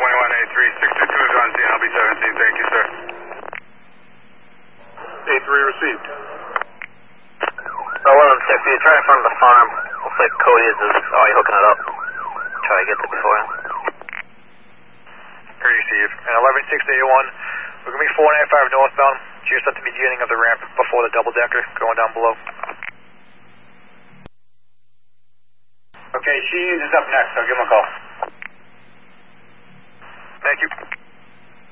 622 is on scene, I'll be 17, thank you, sir. A3 received. 11-6, you're trying to find the farm. Looks like Cody is already hooking it up. Try to get there before him. Receive. And 11-6 to A1, we're going to be 495 northbound, just at the beginning of the ramp before the double decker going down below. Okay, Shees is up next, so give him a call.